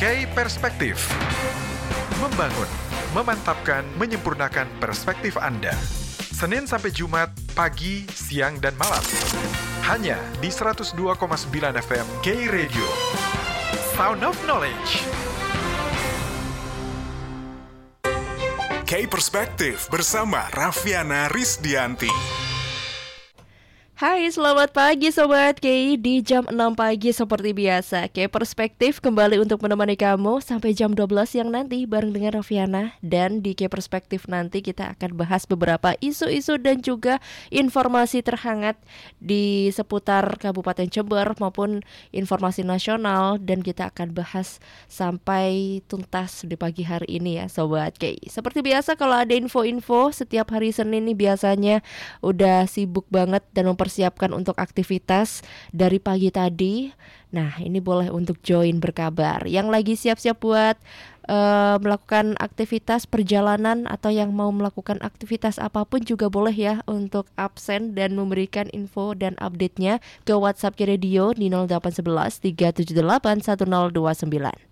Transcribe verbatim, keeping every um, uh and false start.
K Perspektif. Membangun, memantapkan, menyempurnakan perspektif Anda. Senin sampai Jumat, pagi, siang, dan malam. Hanya di seratus dua koma sembilan F M K Radio. Sound of Knowledge. K Perspektif bersama Raffiana Rizdianti. Hai, selamat pagi Sobat K. Di jam enam pagi seperti biasa, K Perspektif kembali untuk menemani kamu sampai jam dua belas siang nanti bareng dengan Raffiana. Dan di K Perspektif nanti kita akan bahas beberapa isu-isu dan juga informasi terhangat di seputar Kabupaten Jember maupun informasi nasional. Dan kita akan bahas sampai tuntas di pagi hari ini ya Sobat K. Seperti biasa kalau ada info-info setiap hari Senin nih biasanya udah sibuk banget dan mempersiapkan siapkan untuk aktivitas dari pagi tadi. Nah, ini boleh untuk join berkabar. Yang lagi siap-siap buat uh, melakukan aktivitas perjalanan atau yang mau melakukan aktivitas apapun juga boleh ya untuk absen dan memberikan info dan update-nya ke WhatsApp Radio di nol delapan satu satu tiga tujuh delapan satu nol dua sembilan.